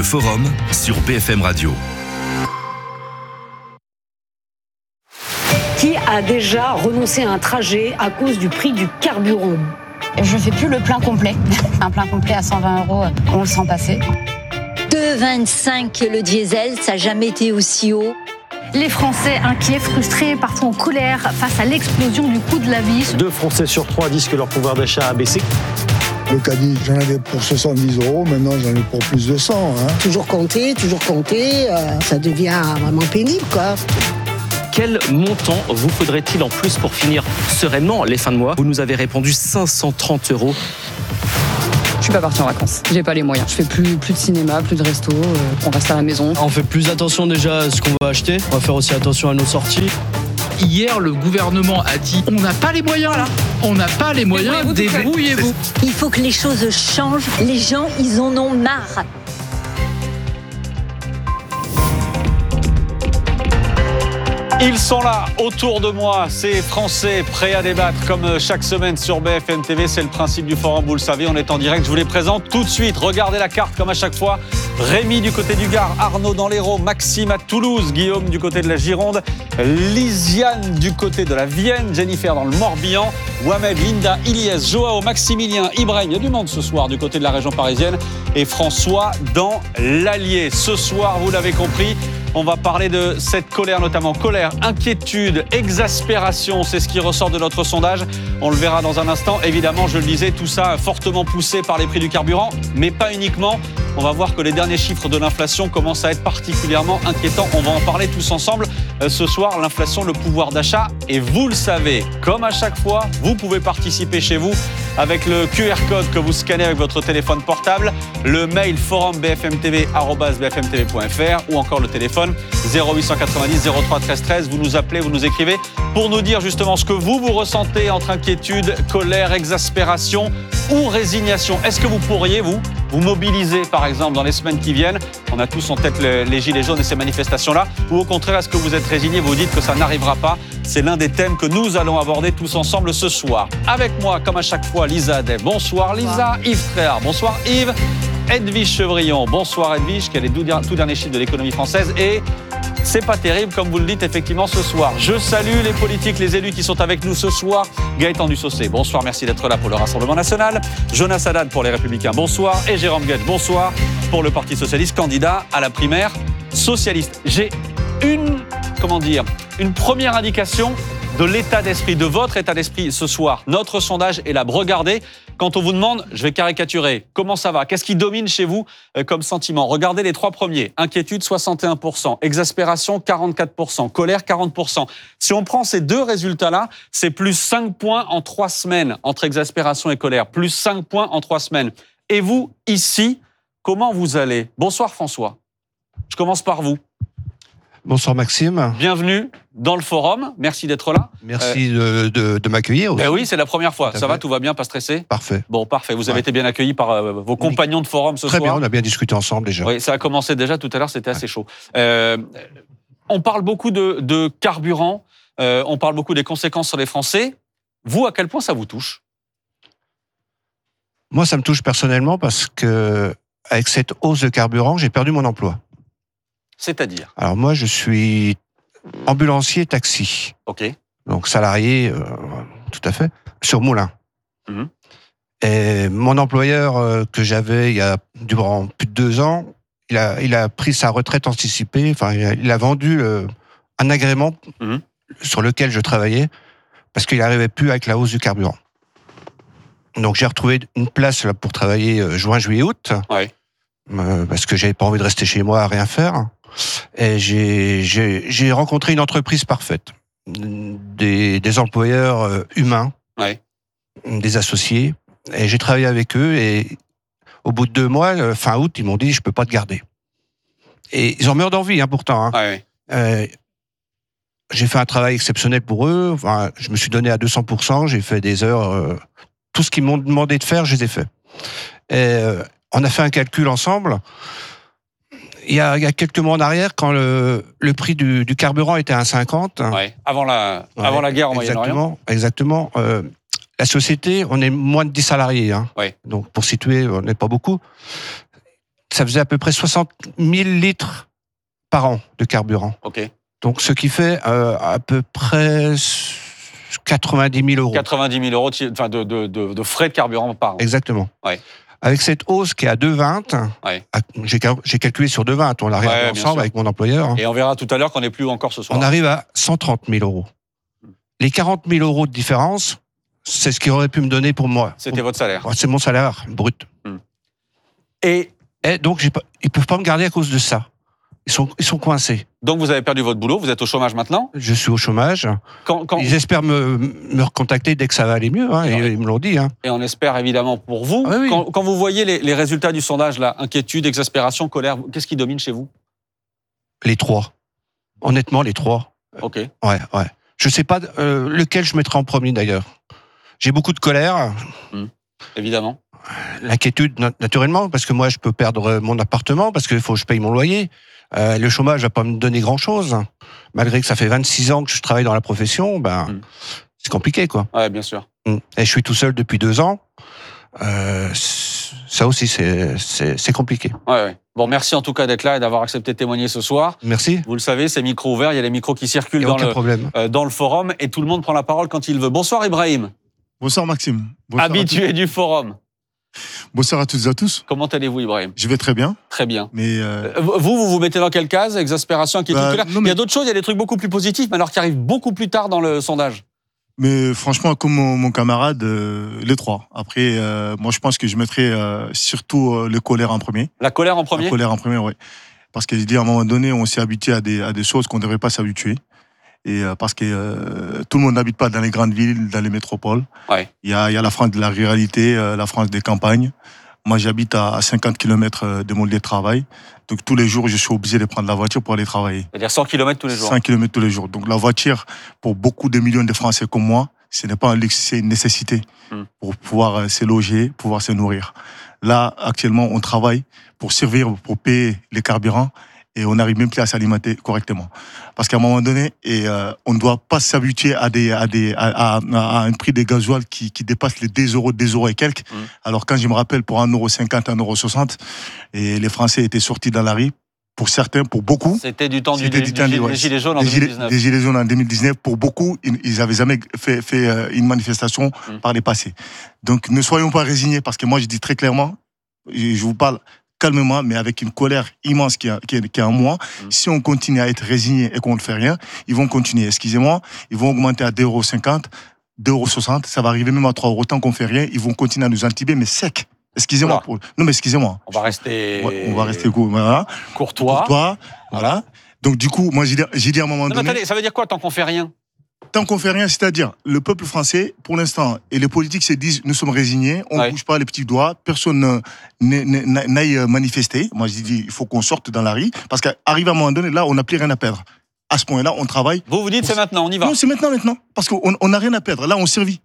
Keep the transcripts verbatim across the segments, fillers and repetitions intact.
Forum sur B F M Radio. Qui a déjà renoncé à un trajet à cause du prix du carburant? Je ne fais plus le plein complet. Un plein complet à cent vingt euros, on le sent passer. deux virgule vingt-cinq le diesel, ça n'a jamais été aussi haut. Les Français inquiets, frustrés, parfois en colère face à l'explosion du coût de la vie. Deux Français sur trois disent que leur pouvoir d'achat a baissé. Le caddie, j'en avais pour soixante-dix euros, maintenant j'en ai pour plus de cent. Hein. Toujours compter, toujours compter, euh, ça devient vraiment pénible, quoi. Quel montant vous faudrait-il en plus pour finir sereinement les fins de mois? Vous nous avez répondu cinq cent trente euros. Je suis pas partie en vacances, j'ai pas les moyens. Je fais plus, plus de cinéma, plus de resto, euh, on reste à la maison. On fait plus attention déjà à ce qu'on va acheter, on va faire aussi attention à nos sorties. Hier, le gouvernement a dit on n'a pas les moyens là, on n'a pas les moyens, débrouillez-vous. Il faut que les choses changent, les gens ils en ont marre. Ils sont là, autour de moi, ces Français prêts à débattre comme chaque semaine sur B F M T V. C'est le principe du forum, vous le savez, on est en direct. Je vous les présente tout de suite. Regardez la carte comme à chaque fois. Rémi du côté du Gard, Arnaud dans l'Hérault, Maxime à Toulouse, Guillaume du côté de la Gironde, Lisiane du côté de la Vienne, Jennifer dans le Morbihan, Wamed, Linda, Ilyes, Joao, Maximilien, Ibrahim. Il y a du monde ce soir du côté de la région parisienne et François dans l'Allier. Ce soir, vous l'avez compris, on va parler de cette colère, notamment colère, inquiétude, exaspération. C'est ce qui ressort de notre sondage. On le verra dans un instant. Évidemment, je le disais, tout ça fortement poussé par les prix du carburant, mais pas uniquement. On va voir que les derniers chiffres de l'inflation commencent à être particulièrement inquiétants. On va en parler tous ensemble ce soir. L'inflation, le pouvoir d'achat. Et vous le savez, comme à chaque fois, vous pouvez participer chez vous avec le Q R code que vous scannez avec votre téléphone portable, le mail forum b f m t v arobase b f m t v point f r ou encore le téléphone zéro huit cent quatre-vingt-dix zéro trois treize treize. Vous nous appelez, vous nous écrivez pour nous dire justement ce que vous, vous ressentez entre inquiétude, colère, exaspération ou résignation. Est-ce que vous pourriez, vous, vous mobiliser, par exemple, dans les semaines qui viennent? On a tous en tête les, les gilets jaunes et ces manifestations-là. Ou au contraire, est-ce que vous êtes résigné, vous dites que ça n'arrivera pas? C'est l'un des thèmes que nous allons aborder tous ensemble ce soir. Avec moi, comme à chaque fois, Lisa Adey. Bonsoir Lisa. Bonsoir. Yves Tréhard. Bonsoir Yves. Edwige Chevrillon. Bonsoir Edwige, qui a les tout derniers chiffres de l'économie française. Et c'est pas terrible, comme vous le dites effectivement ce soir. Je salue les politiques, les élus qui sont avec nous ce soir. Gaëtan Dussaucé, bonsoir, merci d'être là pour le Rassemblement National. Jonas Haddad pour les Républicains, bonsoir. Et Jérôme Guedj, bonsoir, pour le Parti Socialiste, candidat à la primaire socialiste. J'ai une, comment dire, une première indication de l'état d'esprit, de votre état d'esprit ce soir. Notre sondage est là. Regardez, quand on vous demande, je vais caricaturer, comment ça va? Qu'est-ce qui domine chez vous euh, comme sentiment? Regardez les trois premiers. Inquiétude, soixante et un pour cent. Exaspération, quarante-quatre pour cent. Colère, quarante pour cent. Si on prend ces deux résultats-là, c'est plus cinq points en trois semaines entre exaspération et colère. Plus cinq points en trois semaines. Et vous, ici, comment vous allez? Bonsoir François. Je commence par vous. Bonsoir Maxime. Bienvenue dans le forum. Merci d'être là. Merci euh, de, de, de m'accueillir aussi. Ben oui, c'est la première fois. Ça va, tout va bien, pas stressé? Parfait. Bon, parfait. Vous avez ouais. été bien accueillis par euh, vos compagnons de forum ce Très soir. Très bien, on a bien discuté ensemble déjà. Oui, ça a commencé déjà tout à l'heure, c'était assez ouais. chaud. Euh, on parle beaucoup de, de carburant, euh, on parle beaucoup des conséquences sur les Français. Vous, à quel point ça vous touche? Moi, ça me touche personnellement parce que avec cette hausse de carburant, j'ai perdu mon emploi. C'est-à-dire? Alors moi, je suis ambulancier taxi. Ok. Donc salarié, euh, tout à fait, sur Moulins. Mmh. Et mon employeur euh, que j'avais il y a durant plus de deux ans, il a, il a pris sa retraite anticipée. Enfin, il a, il a vendu euh, un agrément mmh. sur lequel je travaillais parce qu'il n'arrivait plus avec la hausse du carburant. Donc j'ai retrouvé une place là pour travailler euh, juin, juillet, août. Ouais. Euh, parce que j'avais pas envie de rester chez moi à rien faire. Et j'ai, j'ai, j'ai rencontré une entreprise parfaite, des, des employeurs euh, humains, ouais. des associés, et j'ai travaillé avec eux, et au bout de deux mois, euh, fin août, ils m'ont dit « je peux pas te garder ». Et ils ont meurent d'envie, hein, pourtant. Hein. Ouais. Euh, j'ai fait un travail exceptionnel pour eux, enfin, je me suis donné à deux cents pour cent, j'ai fait des heures, euh, tout ce qu'ils m'ont demandé de faire, je les ai fait. Et, euh, on a fait un calcul ensemble. Il y a, il y a quelques mois en arrière, quand le, le prix du, du carburant était à un virgule cinquante. Ouais, avant la, ouais, avant la guerre au Moyen-Orient. Exactement. Euh, la société, on est moins de dix salariés. Hein. Ouais. Donc, pour situer, on n'est pas beaucoup. ça faisait à peu près soixante mille litres par an de carburant. Ok. Donc, ce qui fait euh, à peu près quatre-vingt-dix mille euros. quatre-vingt-dix mille euros de, de, de, de, de frais de carburant par an. Exactement. Ouais. Avec cette hausse qui est à deux virgule vingt, ouais. j'ai, j'ai calculé sur deux virgule vingt, on l'a regardé ouais, ensemble avec mon employeur. Et on verra tout à l'heure qu'on n'est plus encore ce soir. On arrive à cent trente mille euros. Les quarante mille euros de différence, c'est ce qu'il aurait pu me donner pour moi. C'était pour... votre salaire. C'est mon salaire brut. Hmm. Et, Et donc, j'ai pas... ils ne peuvent pas me garder à cause de ça. Ils sont, ils sont coincés. Donc, vous avez perdu votre boulot, vous êtes au chômage maintenant ? Je suis au chômage. Quand, quand... Ils espèrent me, me recontacter dès que ça va aller mieux, hein, et, et ils me l'ont dit. Hein. Et on espère évidemment pour vous. Ah, oui, oui. Quand, quand vous voyez les, les résultats du sondage, là, inquiétude, exaspération, colère, qu'est-ce qui domine chez vous ? Les trois. Honnêtement, les trois. Ok. Ouais, ouais. Je ne sais pas euh, lequel je mettrai en premier d'ailleurs. J'ai beaucoup de colère. Mmh. Évidemment. L'inquiétude, naturellement, parce que moi, je peux perdre mon appartement, parce qu'il faut que je paye mon loyer. Euh, le chômage va pas me donner grand-chose. Malgré que ça fait vingt-six ans que je travaille dans la profession, ben, mmh. c'est compliqué, quoi. Ouais, bien sûr. Mmh. Et je suis tout seul depuis deux ans. Euh, ça aussi, c'est, c'est, c'est compliqué. Ouais, ouais. Bon, merci en tout cas d'être là et d'avoir accepté de témoigner ce soir. Merci. Vous le savez, c'est micro ouvert, il y a les micros qui circulent dans le, euh, dans le forum et tout le monde prend la parole quand il veut. Bonsoir Ibrahim. Bonsoir Maxime. Bonsoir habitué du forum. Bonsoir à toutes et à tous. Comment allez-vous Ibrahim ? Je vais très bien. Très bien. Mais euh... Vous, vous vous mettez dans quelle case ? Exaspération, inquiétude, bah, colère. non, mais... Il y a d'autres choses, il y a des trucs beaucoup plus positifs, mais alors qui arrivent beaucoup plus tard dans le sondage. Mais franchement, comme mon, mon camarade, euh, les trois. Après, euh, moi, je pense que je mettrais euh, surtout euh, le colère en premier. La colère en premier ? La colère en premier, oui. Parce que je dis, à un moment donné, on s'est habitué à des, à des choses qu'on ne devrait pas s'habituer. Et euh, parce que euh, tout le monde n'habite pas dans les grandes villes, dans les métropoles. Ouais. Il y a, il y a la France de la ruralité, euh, la France des campagnes. Moi, j'habite à cinquante kilomètres de mon lieu de travail. Donc, tous les jours, je suis obligé de prendre la voiture pour aller travailler. C'est-à-dire cent kilomètres tous les jours. cent kilomètres tous les jours. Donc, la voiture, pour beaucoup de millions de Français comme moi, ce n'est pas un luxe, c'est une nécessité mmh. pour pouvoir se loger, pouvoir se nourrir. Là, actuellement, on travaille pour servir, pour payer les carburants et on n'arrive même plus à s'alimenter correctement. Parce qu'à un moment donné, et, euh, on ne doit pas s'habituer à, des, à, des, à, à, à un prix des gasoil qui, qui dépasse les deux euros, deux euros et quelques. Mmh. Alors, quand je me rappelle, pour un euro cinquante, un euro soixante, et les Français étaient sortis dans la rue, pour certains, pour beaucoup. C'était du temps du, du, du, du, du, ouais. des Gilets jaunes en des deux mille dix-neuf. Des Gilets jaunes en deux mille dix-neuf. Pour beaucoup, ils n'avaient jamais fait, fait une manifestation mmh. par les passés. Donc, ne soyons pas résignés, parce que moi, je dis très clairement, je vous parle calmement, mais avec une colère immense qui est, qui est, qui est en moi. Mmh. Si on continue à être résigné et qu'on ne fait rien, ils vont continuer. Excusez-moi, ils vont augmenter à deux euros cinquante, deux euros soixante, ça va arriver même à trois euros. Tant qu'on ne fait rien, ils vont continuer à nous intiber, mais sec. Excusez-moi. Pour... Non, mais excusez-moi. On va rester... On va rester voilà. courtois. Courtois, voilà. Donc, du coup, moi, j'ai dit, j'ai dit à un moment non, donné... Attendez, ça veut dire quoi, tant qu'on fait rien ? Tant qu'on fait rien, c'est-à-dire, le peuple français, pour l'instant, et les politiques se disent, nous sommes résignés, on ne ouais. bouge pas les petits doigts, personne n'aille manifester. Moi, je dis, il faut qu'on sorte dans la rue, parce qu'arrive à un moment donné, là, on n'a plus rien à perdre. À ce point-là, on travaille. Vous vous dites, c'est maintenant, on y va. Non, c'est maintenant, maintenant, parce qu'on n'a rien à perdre. Là, on servit.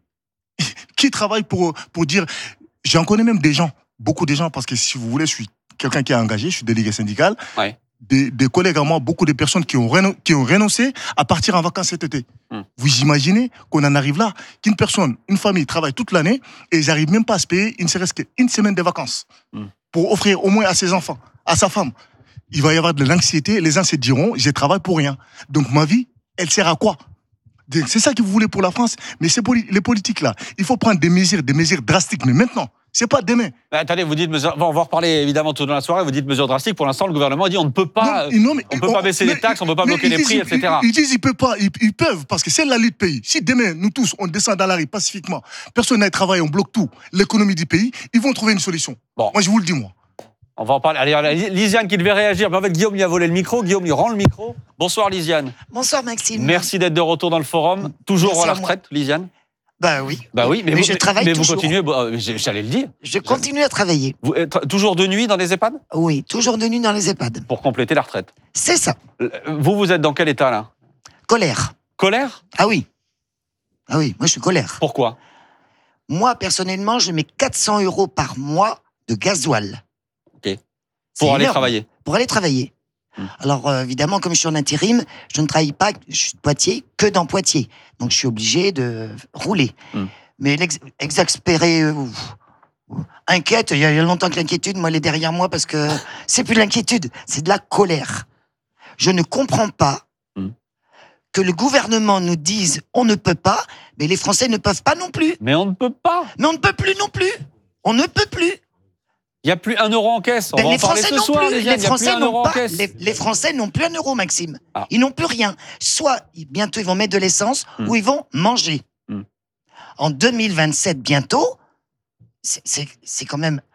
Qui travaille pour, pour dire... J'en connais même des gens, beaucoup de gens, parce que si vous voulez, je suis quelqu'un qui est engagé, je suis délégué syndical. Ouais. Des, des collègues à moi, beaucoup de personnes qui ont, reno, qui ont renoncé à partir en vacances cet été. Mmh. Vous imaginez qu'on en arrive là, qu'une personne, une famille travaille toute l'année et ils n'arrivent même pas à se payer, il ne serait-ce qu'une semaine de vacances mmh. pour offrir au moins à ses enfants, à sa femme. Il va y avoir de l'anxiété, les gens se diront, je travaille pour rien. Donc ma vie, elle sert à quoi ? C'est ça que vous voulez pour la France, mais c'est pour les politiques là. Il faut prendre des mesures, des mesures drastiques, mais maintenant. C'est pas demain. Bah, attendez, vous dites mesures, on va en reparler évidemment tout au long de la soirée. Vous dites mesures drastiques. Pour l'instant, le gouvernement dit on ne peut pas, non, non, mais, on peut on, pas baisser mais, les taxes, on ne peut pas bloquer les disent, prix, et cetera. Ils, ils disent ils peuvent pas, ils, ils peuvent parce que c'est la lutte du pays. Si demain nous tous on descend dans la rue pacifiquement, personne n'a travaillé, on bloque tout, l'économie du pays, ils vont trouver une solution. Bon. Moi je vous le dis moi. On va en parler. Allez, Lisiane qui devait réagir. Mais en fait, Guillaume lui a volé le micro. Guillaume lui rend le micro. Bonsoir Lisiane. Bonsoir Maxime. Merci d'être de retour dans le forum. Toujours Merci à la retraite, Lisiane. Bah oui. Bah oui, mais, mais vous, je travaille mais toujours. vous continuez, bah, j'allais le dire. Je continue à travailler. Vous êtes toujours de nuit dans les EHPAD ? Oui, toujours de nuit dans les EHPAD. Pour compléter la retraite. C'est ça. Vous, vous êtes dans quel état là ? Colère. Colère ? Ah oui. Ah oui, moi je suis colère. Pourquoi ? Moi, personnellement, je mets quatre cents euros par mois de gasoil. Ok. Pour aller travailler ? Pour aller travailler. Hum. Alors, euh, évidemment, comme je suis en intérim, je ne travaille pas, je suis de Poitiers, que dans Poitiers. Donc, je suis obligé de rouler. Hum. Mais l'exaspéré, euh, Inquiète, il y a longtemps que l'inquiétude, moi, elle est derrière moi parce que c'est plus de l'inquiétude, c'est de la colère. Je ne comprends pas mmh. que le gouvernement nous dise on ne peut pas, mais les Français ne peuvent pas non plus. Mais on ne peut pas. Mais on ne peut plus non plus. On ne peut plus. Il n'y a plus un euro en caisse. On ben va les en parler Français ce non soir, plus. les, Les Français n'ont pas. Les, les Français n'ont plus un euro, Maxime. Ah. Ils n'ont plus rien. Soit bientôt ils vont mettre de l'essence, mmh. ou ils vont manger. Mmh. En deux mille vingt-sept, bientôt, c'est, c'est, c'est quand même.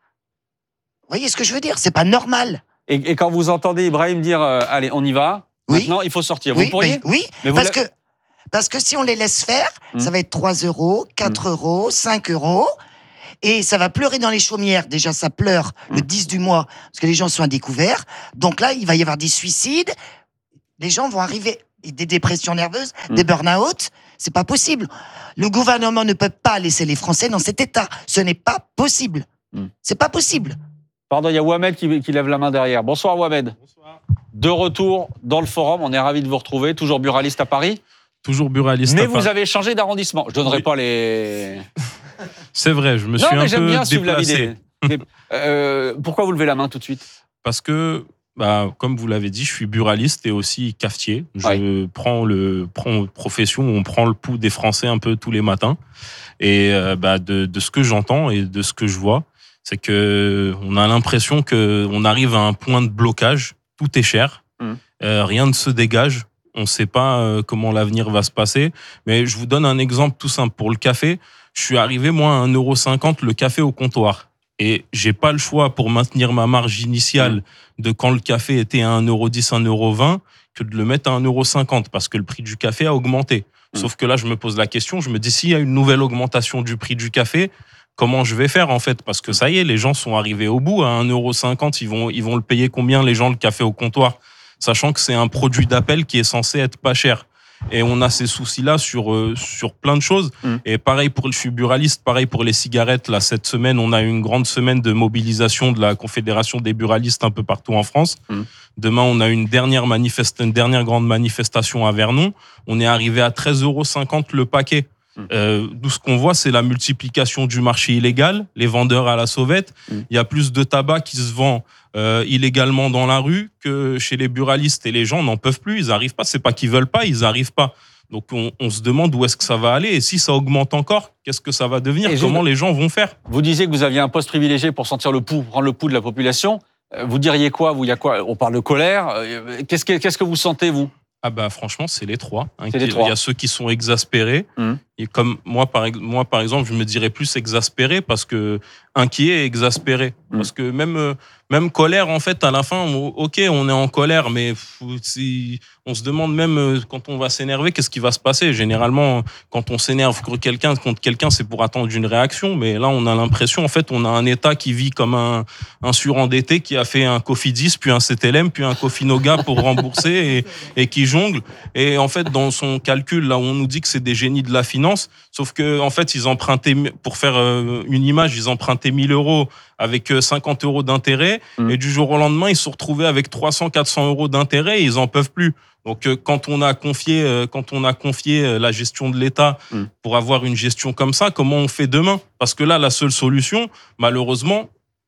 Vous voyez ce que je veux dire ? C'est pas normal. Et, et quand vous entendez Ibrahim dire euh, allez, on y va. Oui. Maintenant, il faut sortir. Oui, vous pourriez ? mais, oui, mais vous parce que parce que si on les laisse faire, mmh. ça va être trois euros, quatre mmh. euros, cinq euros. Et ça va pleurer dans les chaumières. Déjà, ça pleure le dix du mois, parce que les gens sont à découvert. Donc là, il va y avoir des suicides. Les gens vont arriver, des dépressions nerveuses, mmh. des burn-out. C'est pas possible. Le gouvernement ne peut pas laisser les Français dans cet état. Ce n'est pas possible. Mmh. C'est pas possible. Pardon, il y a Wamed qui, qui lève la main derrière. Bonsoir, Wamed. Bonsoir. De retour dans le forum. On est ravis de vous retrouver. Toujours buraliste à Paris. Toujours buraliste Mais à Paris. Mais vous avez changé d'arrondissement. Je donnerai oui. pas les... C'est vrai, je me non, suis mais un j'aime peu bien déplacé. euh, pourquoi vous levez la main tout de suite ? Parce que, bah, comme vous l'avez dit, je suis buraliste et aussi cafetier. Je oui. prends le prends profession où on prend le pouls des Français un peu tous les matins. Et euh, bah, de, de ce que j'entends et de ce que je vois, c'est que on a l'impression que on arrive à un point de blocage. Tout est cher, mmh. euh, rien ne se dégage. On ne sait pas euh, comment l'avenir va se passer. Mais je vous donne un exemple tout simple pour le café. Je suis arrivé, moi, à un euro cinquante le café au comptoir. Et j'ai pas le choix pour maintenir ma marge initiale de quand le café était à un euro dix, un euro vingt, que de le mettre à un euro cinquante parce que le prix du café a augmenté. Sauf que là, je me pose la question, je me dis, s'il y a une nouvelle augmentation du prix du café, comment je vais faire, en fait ? Parce que ça y est, les gens sont arrivés au bout. À un euro cinquante, ils vont, ils vont le payer combien, les gens, le café au comptoir ? Sachant que c'est un produit d'appel qui est censé être pas cher. Et on a ces soucis-là sur euh, sur plein de choses. Mmh. Et pareil pour, je suis buraliste, pareil pour les cigarettes. Là, cette semaine, on a eu une grande semaine de mobilisation de la Confédération des buralistes un peu partout en France. Mmh. Demain, on a une dernière manifeste, une dernière grande manifestation à Vernon. On est arrivé à treize euros cinquante le paquet. Mmh. Euh, d'où ce qu'on voit, c'est la multiplication du marché illégal, les vendeurs à la sauvette. Mmh. Il y a plus de tabac qui se vend euh, illégalement dans la rue que chez les buralistes. Et les gens n'en peuvent plus, ils n'arrivent pas. C'est pas qu'ils veulent pas, ils n'arrivent pas. Donc on, on se demande où est-ce que ça va aller. Et si ça augmente encore, qu'est-ce que ça va devenir ? Et comment je... les gens vont faire ? Vous disiez que vous aviez un poste privilégié pour sentir le pouls, prendre le pouls de la population. Vous diriez quoi ? Vous, il y a quoi ? On parle de colère. Qu'est-ce que, qu'est-ce que vous sentez, vous ? Ah bah franchement, c'est les trois. Hein, c'est les trois. Il y a ceux qui sont exaspérés. Mmh. Et comme moi par, moi, par exemple, je me dirais plus exaspéré parce que inquiet et exaspéré. Mmh. Parce que même, même colère, en fait, à la fin, on, ok, on est en colère, mais si, on se demande même quand on va s'énerver, qu'est-ce qui va se passer ? Généralement, quand on s'énerve contre quelqu'un, contre quelqu'un, c'est pour attendre une réaction. Mais là, on a l'impression, en fait, on a un État qui vit comme un, un surendetté qui a fait un Cofidis, puis un C T L M, puis un Cofinoga pour rembourser et, et qui jongle. Et en fait, dans son calcul, là où on nous dit que c'est des génies de la finance, sauf que en fait, ils empruntaient, pour faire une image, ils empruntaient mille euros avec cinquante euros d'intérêt, mmh. et du jour au lendemain, ils se sont retrouvés avec trois cents, quatre cents euros d'intérêt et ils en peuvent plus. Donc, quand on a confié, quand on a confié la gestion de l'État mmh. pour avoir une gestion comme ça, comment on fait demain ? Parce que là, la seule solution, malheureusement,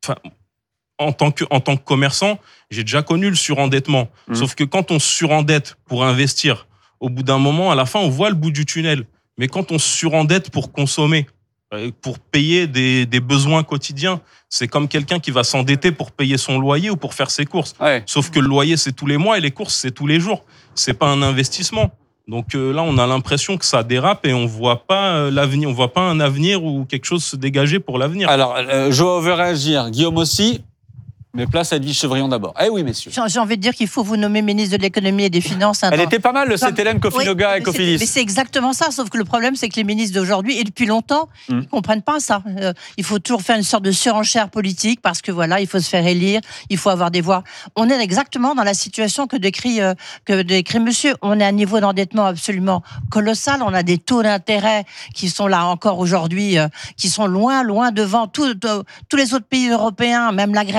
en tant que, en tant que commerçant, j'ai déjà connu le surendettement. Mmh. Sauf que quand on se surendette pour investir, au bout d'un moment, à la fin, on voit le bout du tunnel. Mais quand on se surendette pour consommer, pour payer des, des besoins quotidiens, c'est comme quelqu'un qui va s'endetter pour payer son loyer ou pour faire ses courses. Ouais. Sauf que le loyer, c'est tous les mois et les courses, c'est tous les jours. C'est pas un investissement. Donc euh, là, on a l'impression que ça dérape et on voit pas euh, l'avenir, on voit pas un avenir ou quelque chose se dégager pour l'avenir. Alors, euh, je veux réagir. Guillaume aussi. Mais place à Edwige Chevrillon d'abord. Eh oui, messieurs. J'ai envie de dire qu'il faut vous nommer ministre de l'économie et des finances. Elle était pas mal, le C T L M, Cofinoga oui, et Cofidis. Mais c'est exactement ça, sauf que le problème, c'est que les ministres d'aujourd'hui, et depuis longtemps, mmh. ils ne comprennent pas ça. Euh, il faut toujours faire une sorte de surenchère politique parce que voilà, il faut se faire élire, il faut avoir des voix. On est exactement dans la situation que décrit, euh, que décrit monsieur. On est à un niveau d'endettement absolument colossal. On a des taux d'intérêt qui sont là encore aujourd'hui, euh, qui sont loin, loin devant tout, tout, tous les autres pays européens, même la Grèce,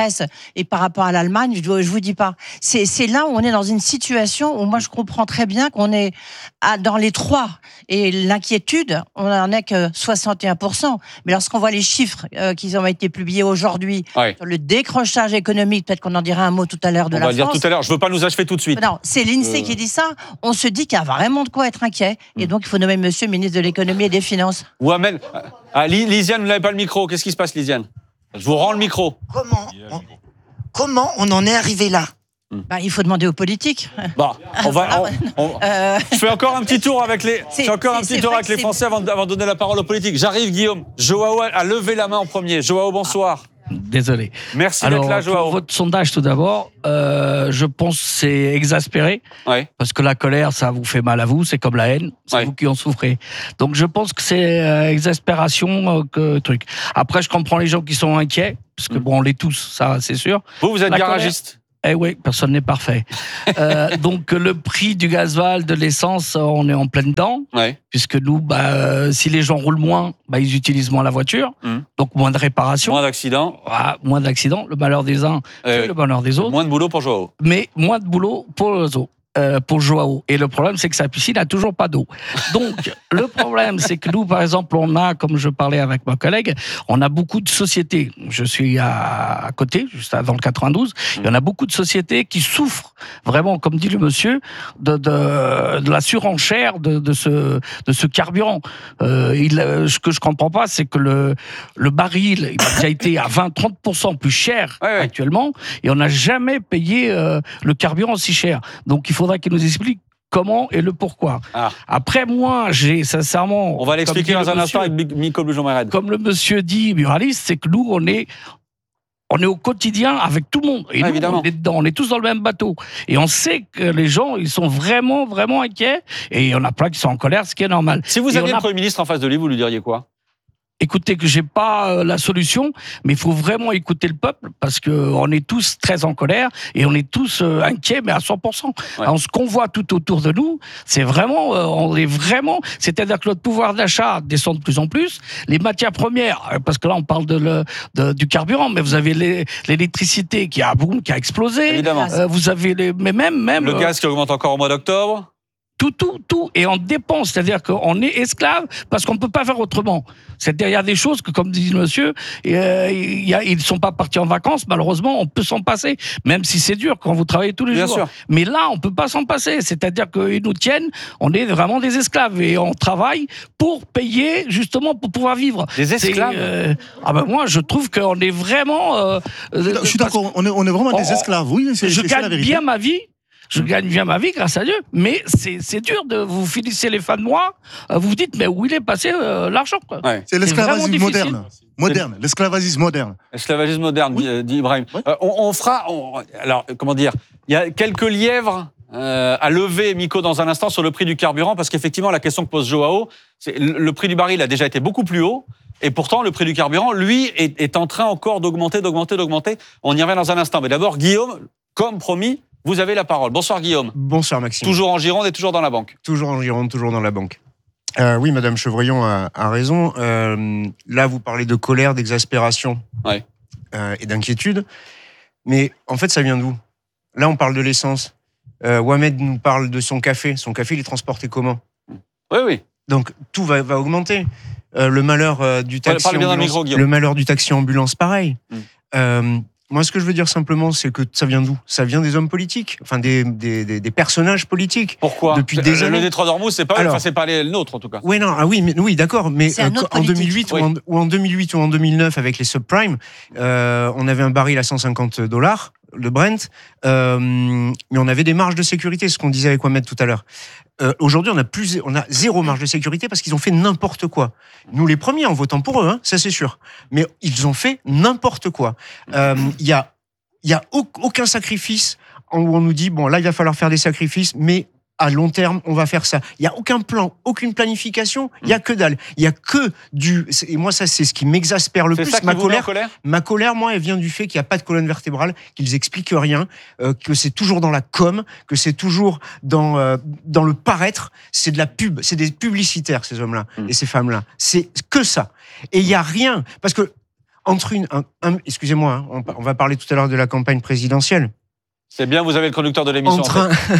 et par rapport à l'Allemagne, je ne vous dis pas. C'est, c'est là où on est dans une situation où moi je comprends très bien qu'on est à, dans les trois. Et l'inquiétude, on n'en est que soixante et un pour cent. Mais lorsqu'on voit les chiffres euh, qui ont été publiés aujourd'hui ouais. sur le décrochage économique, peut-être qu'on en dira un mot tout à l'heure de on la va France. dire tout à l'heure, je ne veux pas nous achever tout de suite. Non, c'est l'INSEE euh... qui dit ça. On se dit qu'il y a vraiment de quoi être inquiet. Et donc, il faut nommer monsieur ministre de l'économie et des finances. Ouamel, ah, Lisiane, vous n'avez pas le micro. Qu'est-ce qui se passe, Lisiane ? Je vous rends le micro. Comment on, comment on en est arrivé là ? Bah, il faut demander aux politiques. Bon, on va. On, on, euh... Je fais encore un petit tour avec les. Je fais encore un petit tour avec les Français avant de, avant de donner la parole aux politiques. J'arrive, Guillaume. Joao a levé la main en premier. Joao, bonsoir. Désolé. Merci Alors, d'être là, Joao. Pour votre sondage, tout d'abord, euh, je pense que c'est exaspéré. Ouais. Parce que la colère, ça vous fait mal à vous, c'est comme la haine, c'est ouais. vous qui en souffrez. Donc je pense que c'est euh, exaspération euh, que truc. Après, je comprends les gens qui sont inquiets, parce que mmh. bon, on l'est tous, ça, c'est sûr. Vous, vous êtes la garagiste colère, eh oui, personne n'est parfait. euh, donc le prix du gasoil, de l'essence, on est en plein dedans. Ouais. Puisque nous, bah, euh, si les gens roulent moins, bah, ils utilisent moins la voiture. Mmh. Donc moins de réparations. Moins d'accidents. Ah, moins d'accidents. Le malheur des uns, eh c'est oui. le bonheur des autres. Moins de boulot pour Joao. Mais moins de boulot pour les autres. Euh, pour Joao. Et le problème, c'est que sa piscine n'a toujours pas d'eau. Donc, le problème, c'est que nous, par exemple, on a, comme je parlais avec ma collègue, on a beaucoup de sociétés. Je suis à, à côté, juste dans le quatre-vingt-douze. Mmh. Il y en a beaucoup de sociétés qui souffrent vraiment, comme dit le monsieur, de, de, de la surenchère de, de, ce, de ce carburant. Euh, il, ce que je comprends pas, c'est que le, le baril il a déjà été à vingt à trente pour cent plus cher ouais, ouais. actuellement, et on n'a jamais payé euh, le carburant si cher. Donc, il faut qu'il nous explique comment et le pourquoi. Ah. Après, moi, j'ai sincèrement... On va l'expliquer dans un monsieur, instant avec Miko Bloujon-Mared. Comme le monsieur dit, buraliste, c'est que nous, on est... On est au quotidien avec tout le monde. Et ah, nous, évidemment. on est dedans, on est tous dans le même bateau. Et on sait que les gens, ils sont vraiment, vraiment inquiets. Et il y en a plein qui sont en colère, ce qui est normal. Si vous et aviez a... le Premier ministre en face de lui, vous lui diriez quoi ? Écoutez, que j'ai pas euh, la solution, mais il faut vraiment écouter le peuple, parce que on est tous très en colère et on est tous euh, inquiets, mais à cent pour cent. Ouais. Alors, ce qu'on voit tout autour de nous, c'est vraiment, euh, on est vraiment, c'est-à-dire que notre pouvoir d'achat descend de plus en plus. Les matières premières, parce que là on parle de, le, de du carburant, mais vous avez les, l'électricité qui a boum, qui a explosé. Évidemment. Euh, vous avez les, mais même, même le gaz euh, qui augmente encore au mois d'octobre. Tout, tout, tout. Et on dépense, c'est-à-dire qu'on est esclave parce qu'on ne peut pas faire autrement. C'est-à-dire, il y a des choses que, comme dit le monsieur, euh, il y a, ils ne sont pas partis en vacances, malheureusement, on peut s'en passer, même si c'est dur quand vous travaillez tous les Bien jours. Sûr. Mais là, on ne peut pas s'en passer. C'est-à-dire qu'ils nous tiennent, on est vraiment des esclaves et on travaille pour payer, justement, pour pouvoir vivre. Des esclaves euh, Ah ben moi, je trouve qu'on est vraiment... Euh, je suis d'accord, on est, on est vraiment on, des esclaves, oui. C'est, je c'est gagne bien ma vie. Je gagne bien ma vie, grâce à Dieu, mais c'est, c'est dur de vous finissez les fins de mois, vous vous dites, mais où il est passé euh, l'argent quoi. Ouais. C'est l'esclavagisme moderne. Moderne, l'esclavagisme moderne. L'esclavagisme moderne, oui. dit Ibrahim. Oui. Euh, on, on fera, on, alors, comment dire, il y a quelques lièvres euh, à lever, Miko, dans un instant, sur le prix du carburant, parce qu'effectivement, la question que pose Joao, c'est le, le prix du baril a déjà été beaucoup plus haut, et pourtant, le prix du carburant, lui, est, est en train encore d'augmenter, d'augmenter, d'augmenter. On y revient dans un instant. Mais d'abord, Guillaume, comme promis, vous avez la parole. Bonsoir Guillaume. Bonsoir Maxime. Toujours en Gironde et toujours dans la banque. Toujours en Gironde, toujours dans la banque. Euh, oui, Madame Chevrillon a, a raison. Euh, là, vous parlez de colère, d'exaspération ouais. euh, et d'inquiétude. Mais en fait, ça vient d'où ? Là, on parle de l'essence. Euh, Ouamed nous parle de son café. Son café, il est transporté comment ? Oui, oui. Donc, tout va, va augmenter. Euh, le malheur euh, du taxi Parle bien ambulance, dans le micro, le malheur du taxi ambulance, pareil. Mm. Euh, Moi, ce que je veux dire simplement, c'est que ça vient d'où ? Ça vient des hommes politiques, enfin des, des, des, des personnages politiques. Pourquoi ? Depuis des le, années. Le détroit d'Ormuz, c'est pas, Alors, enfin, c'est pas les nôtres en tout cas. Oui, non, ah oui, mais, oui, d'accord, mais euh, en deux mille huit oui. ou, en, ou en deux mille huit ou en deux mille neuf avec les subprimes, euh, on avait un baril à cent cinquante dollars, le Brent, euh, mais on avait des marges de sécurité, ce qu'on disait avec Ouamed tout à l'heure. Euh, aujourd'hui, on a plus, on a zéro marge de sécurité parce qu'ils ont fait n'importe quoi. Nous, les premiers, en votant pour eux, hein, ça c'est sûr. Mais ils ont fait n'importe quoi. Il euh, y a Il n'y a aucun sacrifice où on nous dit, bon, là, il va falloir faire des sacrifices, mais à long terme, on va faire ça. Il n'y a aucun plan, aucune planification, il n'y a que dalle. Il n'y a que du... Et moi, ça, c'est ce qui m'exaspère le c'est plus. Ça qui ma, vous colère, met en colère ma colère, moi, elle vient du fait qu'il n'y a pas de colonne vertébrale, qu'ils expliquent rien, euh, que c'est toujours dans la com, que c'est toujours dans, euh, dans le paraître. C'est de la pub, c'est des publicitaires, ces hommes-là, mmh. et ces femmes-là. C'est que ça. Et il n'y a rien. Parce que entre une, un, un, excusez-moi, hein, on, on va parler tout à l'heure de la campagne présidentielle. C'est bien, vous avez le conducteur de l'émission. Entre en fait. un,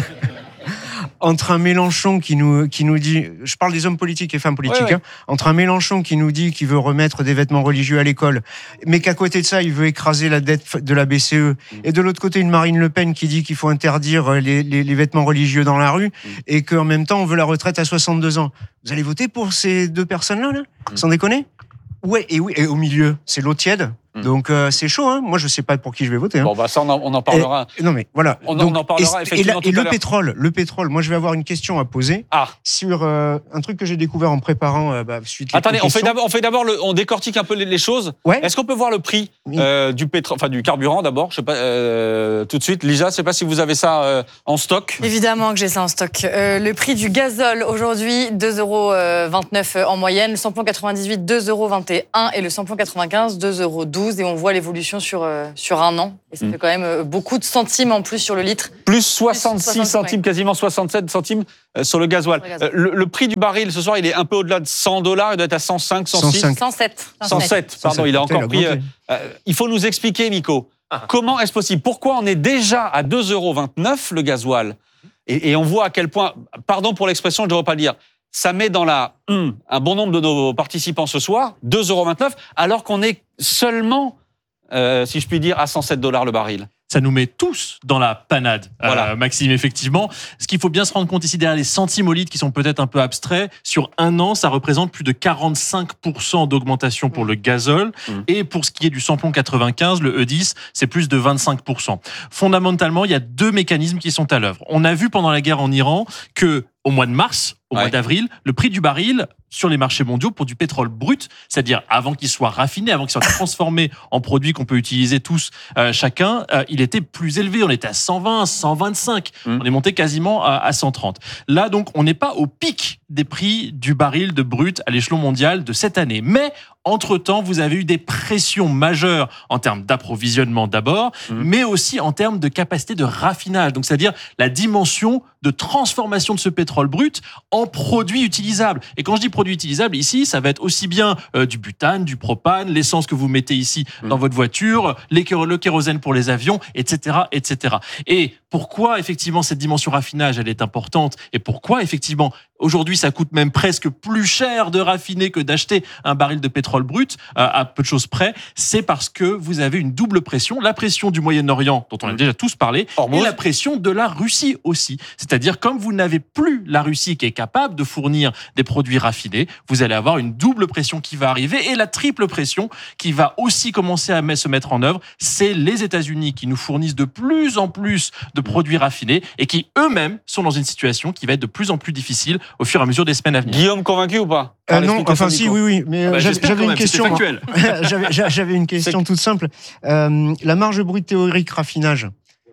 entre un Mélenchon qui nous, qui nous dit, je parle des hommes politiques et femmes politiques, ouais, ouais. Hein, entre un Mélenchon qui nous dit qu'il veut remettre des vêtements religieux à l'école, mais qu'à côté de ça, il veut écraser la dette de la B C E, mmh. et de l'autre côté, une Marine Le Pen qui dit qu'il faut interdire les, les, les vêtements religieux dans la rue, mmh. et qu'en même temps, on veut la retraite à soixante-deux ans. Vous allez voter pour ces deux personnes-là, là mmh. Sans déconner? Ouais, et oui, et au milieu, c'est l'eau tiède. Mmh. Donc euh, c'est chaud, hein. Moi je sais pas pour qui je vais voter. Hein. Bon bah ça on en, on en parlera. Et, non mais voilà. On, Donc, on en parlera et, effectivement. Et, la, tout et à le l'heure. pétrole, le pétrole. Moi je vais avoir une question à poser ah. sur euh, un truc que j'ai découvert en préparant euh, bah, suite. Attendez, on fait d'abord, on fait d'abord le, on décortique un peu les, les choses. Ouais. Est-ce qu'on peut voir le prix oui. euh, du pétrole, enfin du carburant d'abord, je sais pas euh, tout de suite. Lisa, je sais pas si vous avez ça euh, en stock. Évidemment que j'ai ça en stock. Euh, le prix du gazole aujourd'hui deux euros vingt-neuf en moyenne, le samplon quatre-vingt-dix-huit deux euros vingt et un et le samplon quatre-vingt-quinze deux euros douze et on voit l'évolution sur euh, sur un an. Et ça mmh. fait quand même beaucoup de centimes en plus sur le litre. Plus soixante-six plus centimes, ouais. quasiment soixante-sept centimes sur le gasoil. Sur le, gasoil. Euh, le, le prix du baril ce soir, il est un peu au-delà de cent dollars. Il doit être à cent cinq, cent six. cent sept. cent sept, pardon, il a encore pris. Euh, euh, il faut nous expliquer, Nico, ah. comment est-ce possible? Pourquoi on est déjà à deux euros vingt-neuf le gasoil? et, et on voit à quel point, pardon pour l'expression, je ne devrais pas le dire, ça met dans la hum, un bon nombre de nos participants ce soir, deux euros vingt-neuf, alors qu'on est seulement, euh, si je puis dire, à cent sept dollars le baril. Ça nous met tous dans la panade, voilà. euh, Maxime, effectivement. Ce qu'il faut bien se rendre compte ici, derrière les centimes au litre qui sont peut-être un peu abstraits, sur un an, ça représente plus de quarante-cinq pour cent d'augmentation pour le gazole. Mmh. Et pour ce qui est du samplon quatre-vingt-quinze, le E dix, c'est plus de vingt-cinq pour cent. Fondamentalement, il y a deux mécanismes qui sont à l'œuvre. On a vu pendant la guerre en Iran que, au mois de mars, au ouais. mois d'avril, le prix du baril sur les marchés mondiaux pour du pétrole brut, c'est-à-dire avant qu'il soit raffiné, avant qu'il soit transformé en produit qu'on peut utiliser tous, euh, chacun, euh, il était plus élevé. On était à cent vingt, cent vingt-cinq. Mmh. On est monté quasiment à, à cent trente. Là, donc, on n'est pas au pic des prix du baril de brut à l'échelon mondial de cette année. Mais, entre-temps, vous avez eu des pressions majeures en termes d'approvisionnement d'abord, mmh. mais aussi en termes de capacité de raffinage. Donc, c'est-à-dire la dimension de transformation de ce pétrole brut en produits utilisables. Et quand je dis produits utilisables, ici, ça va être aussi bien euh, du butane, du propane, l'essence que vous mettez ici mmh. dans votre voiture, les, le kérosène pour les avions, et cetera, et cetera. Et pourquoi, effectivement, cette dimension raffinage, elle est importante et pourquoi, effectivement, aujourd'hui, ça coûte même presque plus cher de raffiner que d'acheter un baril de pétrole brut, euh, à peu de choses près, c'est parce que vous avez une double pression, la pression du Moyen-Orient, dont on a déjà tous parlé, Hormuz. Et la pression de la Russie aussi. C'est-à-dire, comme vous n'avez plus la Russie qui est capable de fournir des produits raffinés, vous allez avoir une double pression qui va arriver et la triple pression qui va aussi commencer à se mettre en œuvre, c'est les États-Unis qui nous fournissent de plus en plus de produits raffinés et qui eux-mêmes sont dans une situation qui va être de plus en plus difficile au fur et à mesure des semaines à venir. Guillaume, convaincu ou pas? euh, Non, enfin si, oui, oui, mais ah bah, j'avais, j'avais une question. j'avais, j'avais une question c'est... toute simple. Euh, la marge brute théorique raffinage.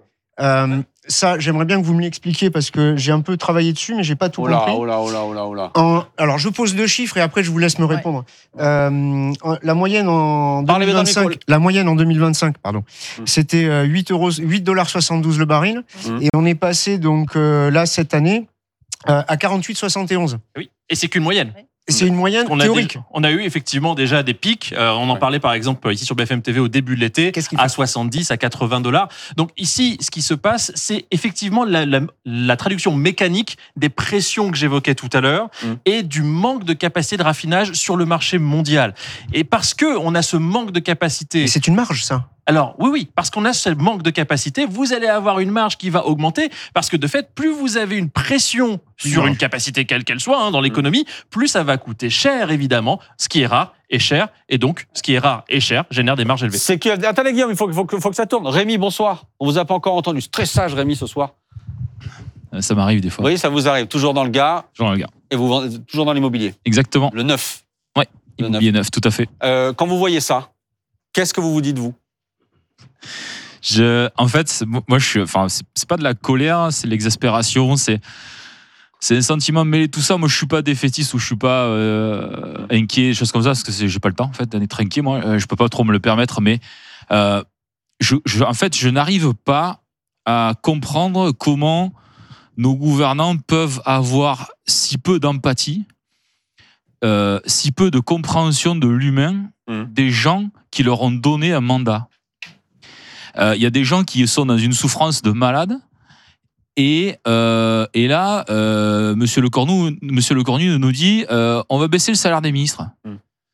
Euh, ça, j'aimerais bien que vous me l'expliquiez parce que j'ai un peu travaillé dessus, mais j'ai pas tout oh là, compris. Oh là, oh là, oh là, oh là. En, alors, je pose deux chiffres et après je vous laisse me répondre. Ouais. Euh, la moyenne en deux mille vingt-cinq, la moyenne en deux mille vingt-cinq, pardon, mmh. c'était huit euros, huit dollars soixante-douze le baril, mmh. et on est passé donc euh, là cette année euh, à quarante-huit soixante et onze. Oui, et c'est qu'une moyenne. Oui. C'est une moyenne on théorique. A des, on a eu effectivement déjà des pics. Euh, on en ouais. parlait par exemple ici sur B F M T V au début de l'été, à soixante-dix, à quatre-vingts dollars. Donc ici, ce qui se passe, c'est effectivement la, la, la traduction mécanique des pressions que j'évoquais tout à l'heure mmh. et du manque de capacité de raffinage sur le marché mondial. Et parce que on a ce manque de capacité, et c'est une marge, ça. Alors oui, oui, parce qu'on a ce manque de capacité, vous allez avoir une marge qui va augmenter, parce que de fait, plus vous avez une pression sur non. une capacité quelle qu'elle soit hein, dans l'économie, plus ça va coûter cher, évidemment, ce qui est rare est cher, et donc ce qui est rare et cher génère des marges élevées. C'est que, attendez Guillaume, il faut, faut, faut que ça tourne. Rémi, bonsoir. On vous a pas encore entendu. C'est très sage Rémi ce soir. Ça m'arrive des fois. Oui, ça vous arrive. Toujours dans le gars. Toujours dans le gars. Et vous vendez toujours dans l'immobilier. Exactement. Le neuf. Oui, immobilier neuf, tout à fait. Euh, quand vous voyez ça, qu'est-ce que vous vous dites, vous? Je, en fait, moi, je suis, enfin, c'est, c'est pas de la colère, c'est l'exaspération, c'est, c'est un sentiment mêlé tout ça. Moi, je suis pas défaitiste ou je suis pas euh, inquiet, des choses comme ça, parce que c'est, j'ai pas le temps, en fait, d'être inquiet. Moi, euh, je peux pas trop me le permettre, mais euh, je, je, en fait, je n'arrive pas à comprendre comment nos gouvernants peuvent avoir si peu d'empathie euh, si peu de compréhension de l'humain mmh. des gens qui leur ont donné un mandat. Il euh, y a des gens qui sont dans une souffrance de malade. Et, euh, et là, euh, Monsieur Le Cornu, Monsieur Le Cornu nous dit euh, on va baisser le salaire des ministres. Mmh.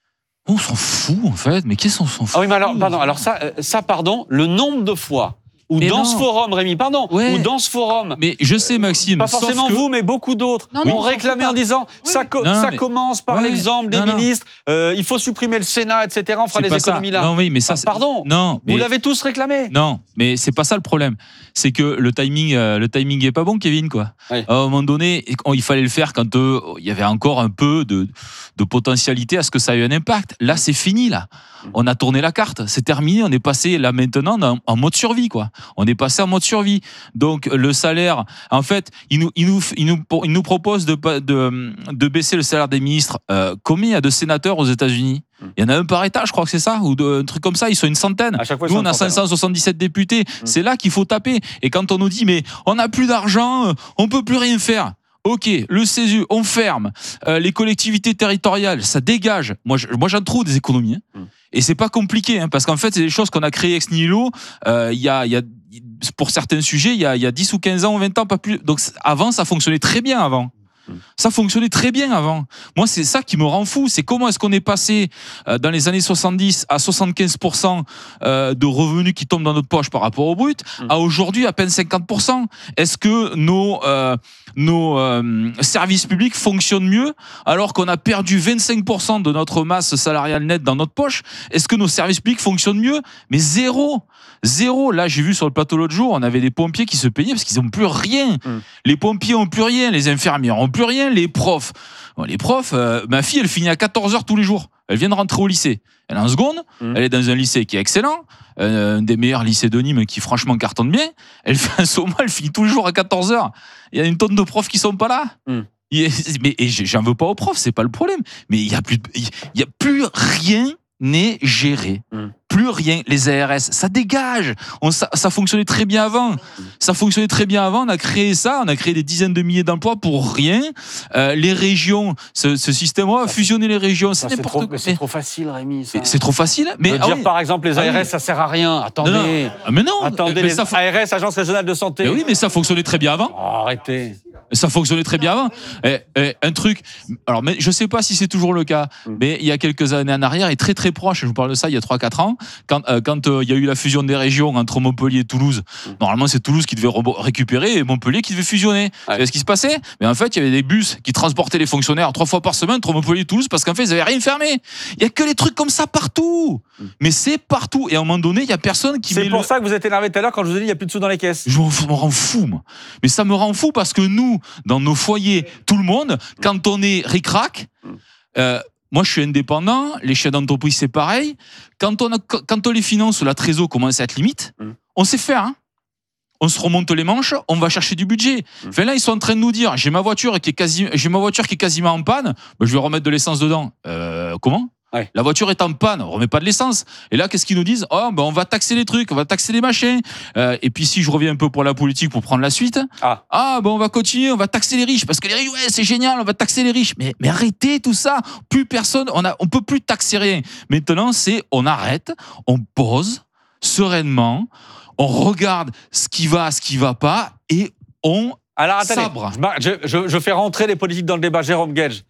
On s'en fout, en fait. Mais qu'est-ce qu'on s'en fout? Ah oui, mais alors, pardon, alors ça, ça, pardon, le nombre de fois ou mais dans non. ce forum, Rémi, pardon, ouais. ou dans ce forum. Mais je sais, Maxime. Pas forcément que... vous, mais beaucoup d'autres ont réclamé en disant oui. ça, co- non, ça mais... commence par ouais. l'exemple des non, ministres, euh, il faut supprimer le Sénat, et cetera. On fera les économies ça. là. Non, oui, mais ça, ah, pardon, non, mais... vous l'avez tous réclamé. Non, mais c'est pas ça le problème. C'est que le timing, euh, le timing est pas bon, Kevin, quoi. Oui. À un moment donné, il fallait le faire quand euh, il y avait encore un peu de, de potentialité à ce que ça ait un impact. Là, c'est fini, là. On a tourné la carte, c'est terminé, on est passé là maintenant en, en mode survie, quoi. On est passé en mode survie. Donc le salaire, en fait, il nous, il nous, il nous, il nous propose de, de, de baisser le salaire des ministres. Euh, combien il y a de sénateurs aux États-Unis ? Il y en a un par État, je crois que c'est ça, ou de, un truc comme ça. Ils sont une centaine. À chaque fois, nous, on a cinq cent soixante-dix-sept députés. Mmh. C'est là qu'il faut taper. Et quand on nous dit, mais on n'a plus d'argent, on peut plus rien faire. Ok, le CESU, on ferme. Euh, les collectivités territoriales, ça dégage. Moi, je, moi j'en trouve des économies. Hein. Mmh. Et c'est pas compliqué, hein, parce qu'en fait, c'est des choses qu'on a créées ex nihilo. Euh, y a, y a, pour certains sujets, il y a, y a dix ou quinze ans ou vingt ans, pas plus. Donc avant, ça fonctionnait très bien avant. Ça fonctionnait très bien avant. Moi, c'est ça qui me rend fou. C'est comment est-ce qu'on est passé euh, dans les années soixante-dix à soixante-quinze pour cent euh, de revenus qui tombent dans notre poche par rapport au brut, mmh. à aujourd'hui à peine cinquante pour cent. Est-ce que nos, euh, nos euh, services publics fonctionnent mieux alors qu'on a perdu vingt-cinq pour cent de notre masse salariale nette dans notre poche? Est-ce que nos services publics fonctionnent mieux? Mais zéro. Zéro. Là, j'ai vu sur le plateau l'autre jour, on avait des pompiers qui se payaient parce qu'ils n'ont plus rien. Mmh. Les pompiers n'ont plus rien, les infirmières n'ont plus rien, les profs. Bon, les profs, euh, ma fille, elle finit à quatorze heures tous les jours. Elle vient de rentrer au lycée. Elle est en seconde, mmh. elle est dans un lycée qui est excellent, euh, un des meilleurs lycées de Nîmes qui franchement cartonne bien. Elle fait un saumon, elle finit tous les jours à quatorze heures. Il y a une tonne de profs qui sont pas là. Mmh. Mais et j'en veux pas aux profs, c'est pas le problème. Mais il y a plus, il y a plus rien n'est géré. Mmh. Plus rien. Les A R S, ça dégage. On, ça, ça fonctionnait très bien avant. Ça fonctionnait très bien avant. On a créé ça. On a créé des dizaines de milliers d'emplois pour rien. Euh, les régions, ce, ce système-là, fusionner les régions, c'est n'importe quoi. Mais c'est trop facile, Rémi. Ça. C'est trop facile. Mais ah dire oui. par exemple les A R S, ah oui. ça sert à rien. Attendez. Non, non. Mais non. Attendez mais les ça, A R S, Agence régionale de santé. Mais oui, mais ça fonctionnait très bien avant. Oh, arrêtez. Ça fonctionnait très bien avant. Et, et, un truc, alors mais je sais pas si c'est toujours le cas, mm. mais il y a quelques années en arrière, et très très proche, je vous parle de ça il y a trois quatre ans, quand euh, quand il euh, y a eu la fusion des régions entre Montpellier et Toulouse, mm. normalement c'est Toulouse qui devait re- récupérer et Montpellier qui devait fusionner. Ouais. C'est ce qui se passait. Mais en fait, il y avait des bus qui transportaient les fonctionnaires trois fois par semaine entre Montpellier et Toulouse parce qu'en fait, ils avaient rien fermé. Il y a que les trucs comme ça partout. Mm. Mais c'est partout. Et à un moment donné, il y a personne qui. C'est pour le... ça que vous êtes énervé tout à l'heure quand je vous ai dit il y a plus de sous dans les caisses. Je me rends fou, moi. Mais ça me rend fou parce que nous, dans nos foyers, tout le monde, quand on est ric-rac, euh, moi je suis indépendant, les chefs d'entreprise c'est pareil, quand on, a, quand on les finance, la trésor commence à être limite, mm. on sait faire, hein. On se remonte les manches, on va chercher du budget. Mm. Enfin là, ils sont en train de nous dire, j'ai ma voiture qui est, quasi, j'ai ma voiture qui est quasiment en panne, ben, je vais remettre de l'essence dedans. Euh, comment ? Ouais. La voiture est en panne, on remet pas de l'essence. Et là, qu'est-ce qu'ils nous disent ? Oh, ben on va taxer les trucs, on va taxer les machins. Euh, et puis si je reviens un peu pour la politique pour prendre la suite, ah, ah ben on va continuer, on va taxer les riches parce que les riches, ouais, c'est génial, on va taxer les riches. Mais mais arrêtez tout ça. Plus personne, on a, on peut plus taxer rien. Maintenant, c'est on arrête, on pose sereinement, on regarde ce qui va, ce qui va pas, et on Alors attendez, sabre. Je, je, je fais rentrer les politiques dans le débat. Jérôme Guedj.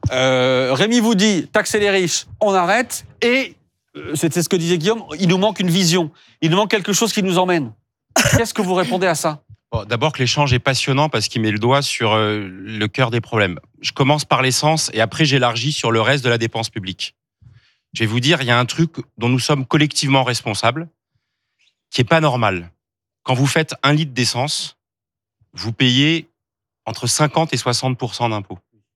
Euh, Rémi vous dit taxer les riches, on arrête, et euh, c'était ce que disait Guillaume, il nous manque une vision, il nous manque quelque chose qui nous emmène. Qu'est-ce que vous répondez à ça ? Bon, d'abord que l'échange est passionnant parce qu'il met le doigt sur euh, le cœur des problèmes. Je commence par l'essence et après j'élargis sur le reste de la dépense publique. Je vais vous dire, il y a un truc dont nous sommes collectivement responsables qui est pas normal. Quand vous faites un litre d'essence, vous payez entre cinquante et soixante pour cent d'impôts.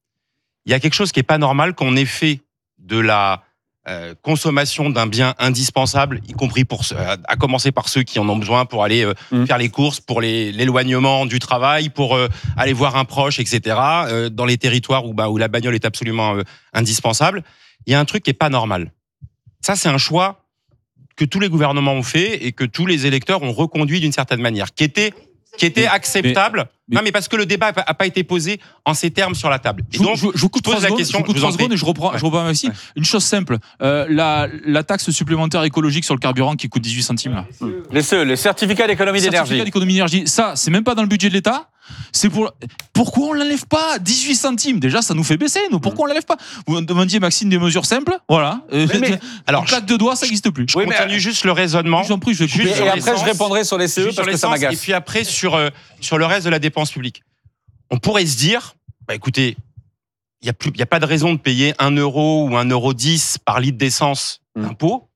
Il y a quelque chose qui est pas normal qu'on ait fait de la euh, consommation d'un bien indispensable, y compris pour euh, à commencer par ceux qui en ont besoin pour aller euh, mmh. faire les courses, pour les, l'éloignement du travail, pour euh, aller voir un proche, et cetera. Euh, dans les territoires où, bah, où la bagnole est absolument euh, indispensable, il y a un truc qui est pas normal. Ça, c'est un choix que tous les gouvernements ont fait et que tous les électeurs ont reconduit d'une certaine manière, qui était qui était acceptable. Mais, non, mais parce que le débat n'a pas été posé en ces termes sur la table. Et je, donc, je, je vous coupe pose la secondes, question. Je vous coupe je trois secondes et je reprends, ouais. je reprends aussi. Ouais. Une chose simple, euh, la, la taxe supplémentaire écologique sur le carburant qui coûte dix-huit centimes. Là. Les C E, les certificats d'économie d'énergie. Certificats d'économie d'énergie, ça, c'est même pas dans le budget de l'État. C'est pour. Pourquoi on l'enlève pas dix-huit centimes. Déjà, ça nous fait baisser. Nous, pourquoi on l'enlève pas? Vous me demandiez, Maxime, des mesures simples. Voilà. Mais, mais, alors, claque de doigts, ça n'existe plus. Je oui, continue mais, juste le raisonnement. J'en prie, je vais juste Et après, je répondrai sur les C E parce que ça m'agace. Et puis après, sur, euh, sur le reste de la dépense publique. On pourrait se dire, bah écoutez, il n'y a, a pas de raison de payer un euro ou un euro dix par litre d'essence d'impôt.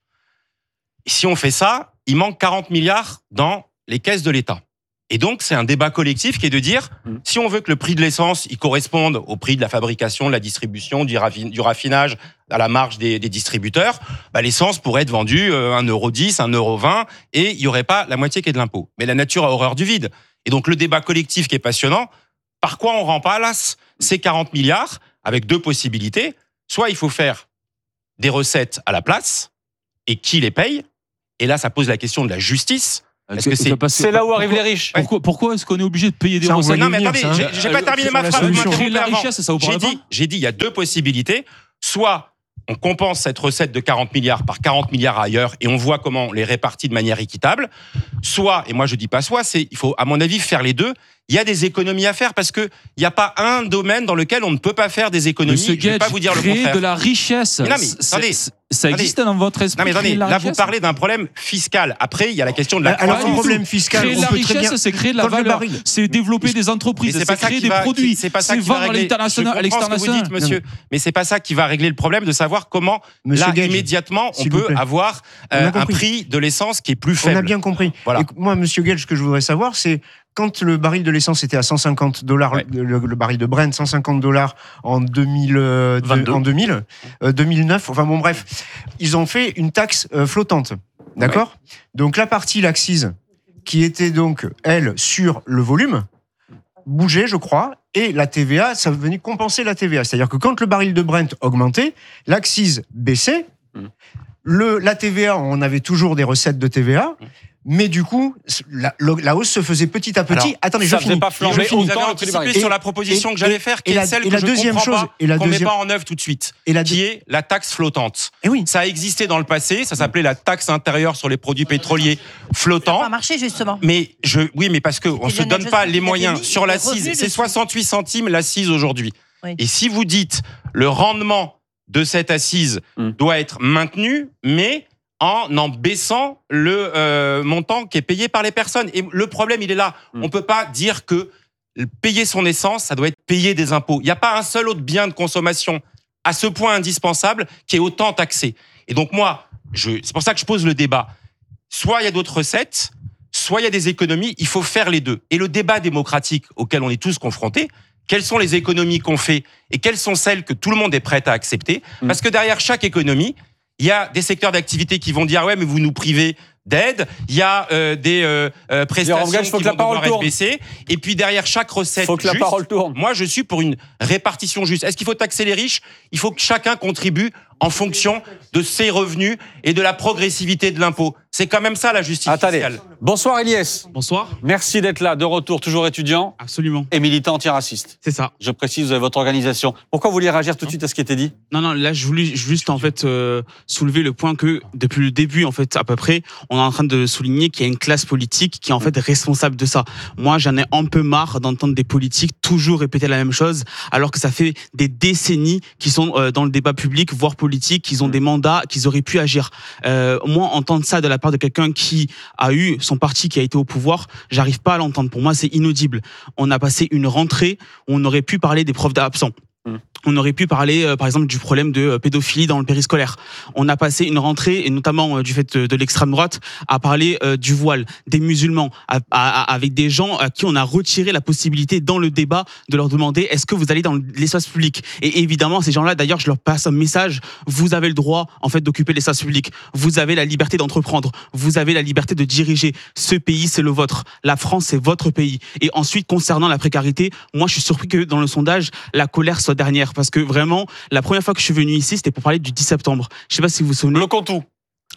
Et si on fait ça, il manque quarante milliards dans les caisses de l'État. Et donc, c'est un débat collectif qui est de dire, mmh. si on veut que le prix de l'essence il corresponde au prix de la fabrication, de la distribution, du, raffin- du raffinage, à la marge des, des distributeurs, bah, l'essence pourrait être vendue euh, un euro dix, un euro vingt, et il n'y aurait pas la moitié qui est de l'impôt. Mais la nature a horreur du vide. Et donc, le débat collectif qui est passionnant, par quoi on remplace ces quarante milliards avec deux possibilités. Soit il faut faire des recettes à la place, et qui les paye? Et là, ça pose la question de la justice. Est-ce que c'est, c'est là où arrivent les riches. Pourquoi, pourquoi est-ce qu'on est obligé de payer des ça, recettes? Non, mais attendez, j'ai, j'ai pas terminé ma phrase. Créer la richesse, ça vous j'ai dit, j'ai dit, il y a deux possibilités. Soit on compense cette recette de quarante milliards par quarante milliards ailleurs et on voit comment on les répartit de manière équitable. Soit, et moi je dis pas soit, c'est, il faut à mon avis faire les deux. Il y a des économies à faire parce que il y a pas un domaine dans lequel on ne peut pas faire des économies. Monsieur je vais pas vous dire le contraire. Créer de la richesse. Mais non, mais attendez. Ça existe dans votre esprit. Non mais attendez, là vous parlez d'un problème fiscal. Après, il y a la question de la Alors un problème fiscal, créer de la richesse, c'est créer de la valeur, c'est développer des entreprises, c'est créer des produits, c'est vendre à l'international, à l'externation. Monsieur, mais c'est pas ça qui va régler le problème de savoir comment là immédiatement on peut avoir un prix de l'essence qui est plus faible. On a bien compris. Voilà. Moi, Monsieur Gage, ce que je voudrais savoir, c'est quand le baril de l'essence était à cent cinquante dollars, ouais. le, le baril de Brent, cent cinquante dollars en deux mille, euh, de, en deux mille, euh, deux mille neuf, enfin bon bref, ils ont fait une taxe euh, flottante, d'accord ? Ouais. Donc la partie l'accise, qui était donc, elle, sur le volume, bougeait, je crois, et la T V A, ça venait compenser la T V A. C'est-à-dire que quand le baril de Brent augmentait, l'accise baissait, mmh. le, la T V A, on avait toujours des recettes de T V A, mmh. Mais du coup, la, la hausse se faisait petit à petit. Alors, Attendez, ça je finis. Pas flamber, je finis. Vous avez anticipé sur la proposition et, que j'allais faire, qui est celle que la je deuxième comprends chose, pas, et la qu'on deuxième... met pas en œuvre tout de suite, et la qui est la taxe flottante. Et oui. Ça a existé dans le passé, ça s'appelait la taxe intérieure sur les produits pétroliers flottants. Ça a marché justement. Mais je, oui, mais parce que on se donne pas les moyens sur l'accise. C'est soixante-huit centimes l'accise aujourd'hui. Oui. Et si vous dites le rendement de cette assise hum. doit être maintenu, mais en en baissant le euh, montant qui est payé par les personnes. Et le problème, il est là. Mmh. On ne peut pas dire que payer son essence, ça doit être payer des impôts. Il n'y a pas un seul autre bien de consommation à ce point indispensable qui est autant taxé. Et donc moi, je, c'est pour ça que je pose le débat. Soit il y a d'autres recettes, soit il y a des économies. Il faut faire les deux. Et le débat démocratique auquel on est tous confrontés, quelles sont les économies qu'on fait et quelles sont celles que tout le monde est prêt à accepter ? Mmh. Parce que derrière chaque économie, il y a des secteurs d'activité qui vont dire ouais mais vous nous privez d'aide. Il y a euh, des euh, euh, prestations Engage, qui vont devoir être baissées. Et puis derrière chaque recette, faut que juste, la parole tourne. Moi je suis pour une répartition juste. Est-ce qu'il faut taxer les riches ? Il faut que chacun contribue en fonction de ses revenus et de la progressivité de l'impôt. C'est quand même ça la justice Attendez. fiscale. Bonsoir Eliès. Bonsoir. Merci d'être là, de retour, toujours étudiant. Absolument. Et militant antiraciste. C'est ça. Je précise, vous avez votre organisation. Pourquoi vous vouliez réagir tout de suite à ce qui était dit ? Non, non, là je voulais juste en fait euh, soulever le point que depuis le début en fait à peu près, on est en train de souligner qu'il y a une classe politique qui est en fait responsable de ça. Moi j'en ai un peu marre d'entendre des politiques toujours répéter la même chose alors que ça fait des décennies qu'ils sont euh, dans le débat public, voire politique, qu'ils ont des mandats, qu'ils auraient pu agir. Euh, moi entendre ça de la part de quelqu'un qui a eu son parti qui a été au pouvoir, j'arrive pas à l'entendre. Pour moi, c'est inaudible. On a passé une rentrée où on aurait pu parler des profs absents. On aurait pu parler, euh, par exemple, du problème de euh, pédophilie dans le périscolaire. On a passé une rentrée, et notamment euh, du fait de, de l'extrême droite, à parler euh, du voile, des musulmans, à, à, à, avec des gens à qui on a retiré la possibilité dans le débat de leur demander est-ce que vous allez dans l'espace public ? Et évidemment, ces gens-là, d'ailleurs, je leur passe un message, vous avez le droit, en fait, d'occuper l'espace public. Vous avez la liberté d'entreprendre. Vous avez la liberté de diriger. Ce pays, c'est le vôtre. La France, c'est votre pays. Et ensuite, concernant la précarité, moi, je suis surpris que dans le sondage, la colère soit dernière. Parce que vraiment, la première fois que je suis venu ici, c'était pour parler du dix septembre. Je ne sais pas si vous vous souvenez. Le Cantou.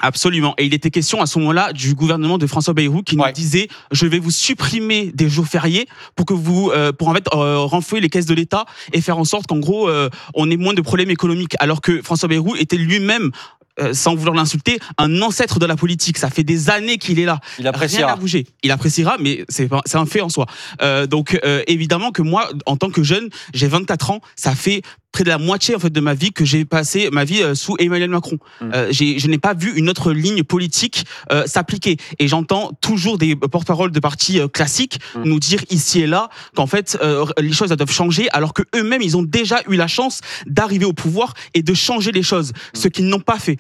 Absolument. Et il était question à ce moment-là du gouvernement de François Bayrou qui nous ouais. disait je vais vous supprimer des jours fériés pour que vous, euh, pour en fait euh, renflouer les caisses de l'État et faire en sorte qu'en gros euh, on ait moins de problèmes économiques. Alors que François Bayrou était lui-même Euh, sans vouloir l'insulter, un ancêtre de la politique. Ça fait des années qu'il est là. Il appréciera. Rien n'a bougé. Il appréciera, mais c'est, c'est un fait en soi. Euh, donc, euh, évidemment que moi, en tant que jeune, j'ai vingt-quatre ans, ça fait près de la moitié en fait de ma vie que j'ai passé ma vie euh, sous Emmanuel Macron. Mmh. Euh, j'ai, je n'ai pas vu une autre ligne politique euh, s'appliquer. Et j'entends toujours des porte-paroles de partis euh, classiques mmh. nous dire ici et là qu'en fait euh, les choses doivent changer, alors que eux-mêmes ils ont déjà eu la chance d'arriver au pouvoir et de changer les choses, mmh. ce qu'ils n'ont pas fait.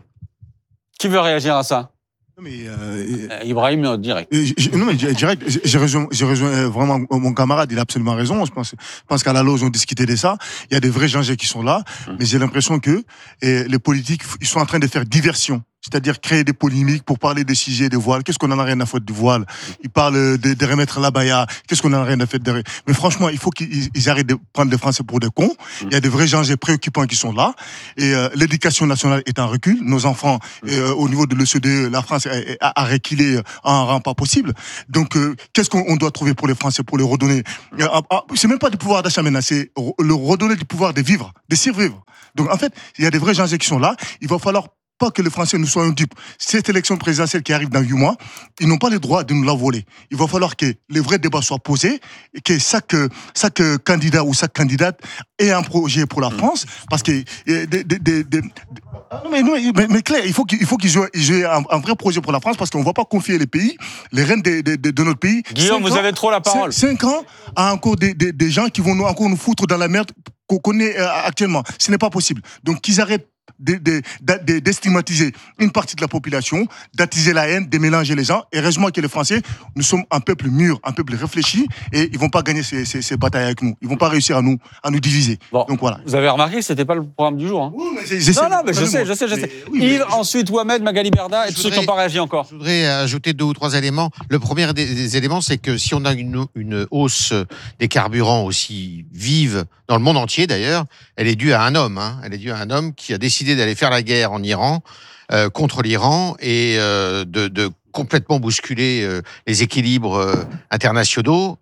Qui veut réagir à ça? Mais euh, euh, Ibrahim, direct. Euh, non, mais direct, j'ai rejoint, j'ai rejoint vraiment mon camarade, il a absolument raison. Je pense, je pense qu'à la loge, on discutait de ça. Il y a des vrais gens qui sont là, mmh. mais j'ai l'impression que et les politiques, ils sont en train de faire diversion. C'est-à-dire créer des polémiques pour parler des sujets de voile. Qu'est-ce qu'on en a rien à foutre du voile? Ils parlent de, de remettre la baya. Qu'est-ce qu'on en a rien à foutre de... Mais franchement, il faut qu'ils ils arrêtent de prendre les Français pour des cons. Il y a des vrais gens préoccupants qui sont là. Et euh, l'éducation nationale est en recul. Nos enfants, euh, au niveau de l'O C D E, la France a, a, a reculé à un rang pas possible. Donc, euh, qu'est-ce qu'on doit trouver pour les Français pour les redonner? euh, C'est même pas du pouvoir d'achat maintenant, c'est le redonner du pouvoir de vivre, de survivre. Donc, en fait, il y a des vrais gens qui sont là. Il va falloir pas que les Français nous soient dupes. Cette élection présidentielle qui arrive dans huit mois, ils n'ont pas le droit de nous la voler. Il va falloir que les vrais débats soient posés et que chaque, chaque candidat ou chaque candidate ait un projet pour la France, parce que des, des, des, des, non mais, non, mais, mais clair, il faut qu'il faut qu'ils jouent, ils jouent un, un vrai projet pour la France, parce qu'on ne va pas confier les pays, les rênes de, de, de, de notre pays. Guillaume, vous ans, avez trop la parole. Cinq ans à encore des, des, des gens qui vont nous, encore nous foutre dans la merde qu'on connaît actuellement. Ce n'est pas possible. Donc qu'ils arrêtent De, de, de, d'estigmatiser une partie de la population, d'attiser la haine, de mélanger les gens. Et heureusement que les Français, nous sommes un peuple mûr, un peuple réfléchi, et ils ne vont pas gagner ces, ces, ces batailles avec nous. Ils ne vont pas réussir à nous, à nous diviser. Bon, donc voilà. Vous avez remarqué que ce n'était pas le programme du jour. Hein. Oui, mais c'est, non, non, mais je sais, je sais, je sais. Oui, Yves, mais... ensuite Wamed, Magali Berda, et tous ceux qui n'ont pas réagi encore. Je voudrais ajouter deux ou trois éléments. Le premier des, des éléments, c'est que si on a une, une hausse des carburants aussi vive, dans le monde entier d'ailleurs, elle est due à un homme. Hein. Elle est due à un homme qui a décidé d'aller faire la guerre en Iran, euh, contre l'Iran, et euh, de, de complètement bousculer euh, les équilibres euh, internationaux.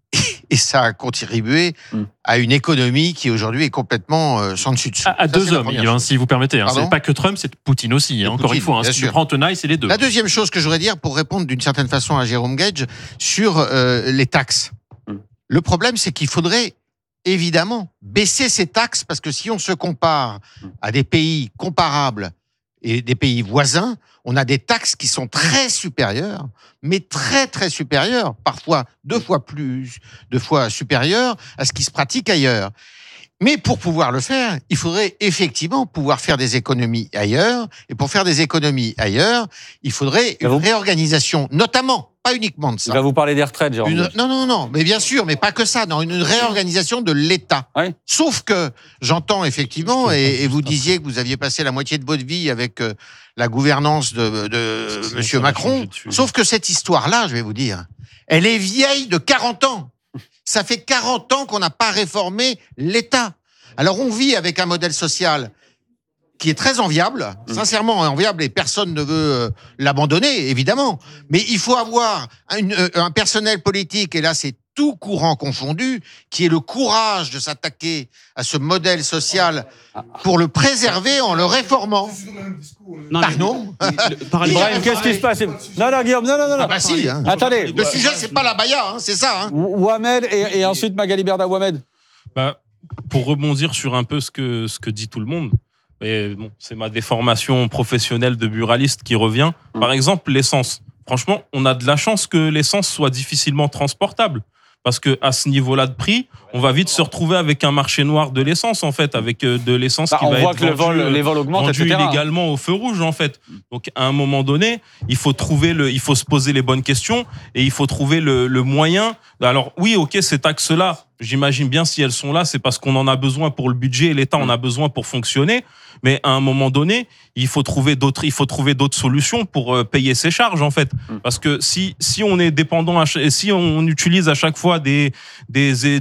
Et ça a contribué mm. à une économie qui aujourd'hui est complètement euh, sans dessus dessous. À, à ça, deux hommes, hein, si vous permettez. Hein. C'est pas que Trump, c'est Poutine aussi. Hein, encore Poutine, une fois, hein, si tu prends tenaille, c'est les deux. La deuxième chose que je voudrais dire, pour répondre d'une certaine façon à Jérôme Gage, sur euh, les taxes. Mm. Le problème, c'est qu'il faudrait évidemment baisser ces taxes, parce que si on se compare à des pays comparables et des pays voisins, on a des taxes qui sont très supérieures, mais très très supérieures, parfois deux fois plus, deux fois supérieures à ce qui se pratique ailleurs. Mais pour pouvoir le faire, il faudrait effectivement pouvoir faire des économies ailleurs. Et pour faire des économies ailleurs, il faudrait une réorganisation, notamment, pas uniquement de ça. Il va vous parler des retraites, Jérôme. Une, non, non, non, mais bien sûr, mais pas que ça. Non, une réorganisation de l'État. Oui. Sauf que j'entends effectivement, et, et vous disiez que vous aviez passé la moitié de votre vie avec euh, la gouvernance de, de Monsieur Macron. Sauf que cette histoire-là, je vais vous dire, elle est vieille de quarante ans. Ça fait quarante ans qu'on n'a pas réformé l'État. Alors on vit avec un modèle social qui est très enviable, sincèrement enviable, et personne ne veut euh, l'abandonner, évidemment. Mais il faut avoir une, euh, un personnel politique, et là c'est tout courant confondu, qui ait le courage de s'attaquer à ce modèle social pour le préserver en le réformant. Non, Pardon Ibrahim, qu'est-ce qui se passe? Non, non, Guillaume, non, non, non. Ah bah si, hein. Attendez. Le sujet, c'est pas la baya, hein, c'est ça. Hein. Wamed et, et ensuite Magali Berda. Wamed. Bah, pour rebondir sur un peu ce que, ce que dit tout le monde, et bon, c'est ma déformation professionnelle de buraliste qui revient. Par exemple, l'essence. Franchement, on a de la chance que l'essence soit difficilement transportable. Parce que à ce niveau-là de prix, on va vite se retrouver avec un marché noir de l'essence, en fait, avec de l'essence bah, qui va être être vendue, vol, les vols augmentent, vendue illégalement au feu rouge, en fait. Donc, à un moment donné, il faut trouver le, il faut se poser les bonnes questions et il faut trouver le, le moyen. Alors, oui, ok, ces taxes-là, j'imagine bien si elles sont là, c'est parce qu'on en a besoin pour le budget et l'État en a besoin pour fonctionner. Mais à un moment donné, il faut trouver d'autres, il faut trouver d'autres solutions pour payer ses charges, en fait. Parce que si, si on est dépendant, à, si on utilise à chaque fois des, des, des bouts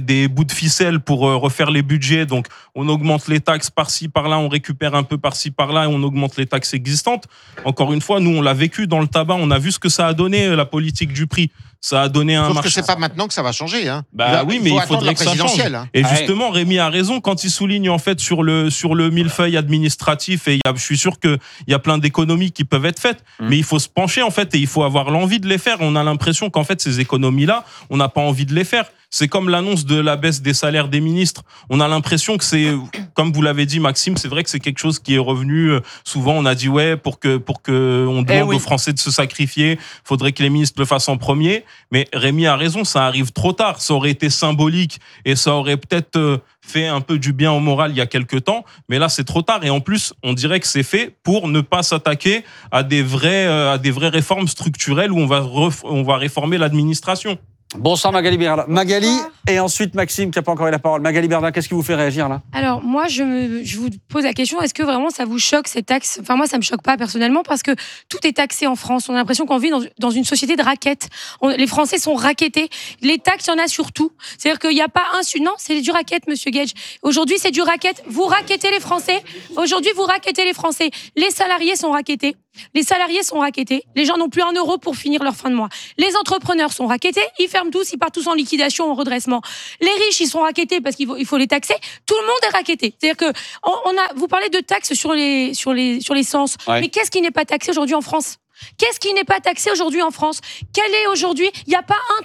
de ficelle pour euh, refaire les budgets. Donc, on augmente les taxes par-ci, par-là, on récupère un peu par-ci, par-là et on augmente les taxes existantes. Encore une fois, nous, on l'a vécu dans le tabac. On a vu ce que ça a donné, la politique du prix. Ça a donné un Sauf marché. que c'est pas maintenant que ça va changer. Hein. Bah il va, oui, il mais faut il faudrait que ça change. hein. Et justement, Rémi a raison quand il souligne en fait sur le sur le millefeuille administratif. Et il y a, je suis sûr que il y a plein d'économies qui peuvent être faites, mmh. mais il faut se pencher en fait et il faut avoir l'envie de les faire. On a l'impression qu'en fait ces économies-là, on n'a pas envie de les faire. C'est comme l'annonce de la baisse des salaires des ministres. On a l'impression que c'est, comme vous l'avez dit Maxime, c'est vrai que c'est quelque chose qui est revenu souvent. On a dit ouais pour que pour que on demande eh oui. aux Français de se sacrifier, faudrait que les ministres le fassent en premier. Mais Rémi a raison, ça arrive trop tard. Ça aurait été symbolique et ça aurait peut-être fait un peu du bien au moral il y a quelques temps. Mais là c'est trop tard et en plus on dirait que c'est fait pour ne pas s'attaquer à des vrais à des vraies réformes structurelles où on va ref, on va réformer l'administration. Bonsoir Magali Berda. Magali et ensuite Maxime qui n'a pas encore eu la parole. Magali Berda, qu'est-ce qui vous fait réagir là ? Alors moi je, me, je vous pose la question, est-ce que vraiment ça vous choque ces taxes ? Enfin moi ça me choque pas personnellement parce que tout est taxé en France. On a l'impression qu'on vit dans, dans une société de raquettes. On, les Français sont raquettés. Les taxes, il y en a sur tout. C'est-à-dire qu'il n'y a pas un... Non, c'est du raquette, monsieur Gage. Aujourd'hui c'est du raquette. Vous raquettez les Français. Aujourd'hui vous raquettez les Français. Les salariés sont raquettés. Les salariés sont raquettés. Les gens n'ont plus un euro pour finir leur fin de mois. Les entrepreneurs sont raquettés. Ils ferment tous, ils partent tous en liquidation, en redressement. Les riches, ils sont raquettés parce qu'il faut, il faut les taxer. Tout le monde est raquetté. C'est-à-dire que on, on a, vous parlez de taxes sur les, sur les, sur l'essence. Ouais. Mais qu'est-ce qui n'est pas taxé aujourd'hui en France ? Qu'est-ce qui n'est pas taxé aujourd'hui en France ? Quel est aujourd'hui ? Il n'y a pas un